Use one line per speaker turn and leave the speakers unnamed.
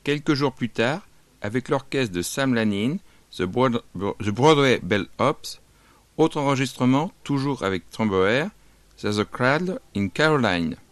Quelques jours plus tard, avec l'orchestre de Sam Lanin, The Broadway Bell Hops, autre enregistrement, toujours avec Tromboer, There's a Crowd in Caroline.